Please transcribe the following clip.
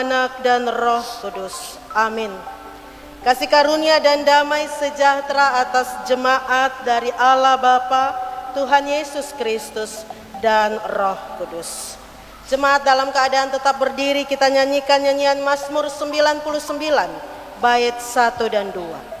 Anak dan Roh Kudus. Amin. Kasih karunia dan damai sejahtera atas jemaat dari Allah Bapa, Tuhan Yesus Kristus, dan Roh Kudus. Jemaat dalam keadaan tetap berdiri, kita nyanyikan nyanyian Mazmur 99, bait 1 dan 2.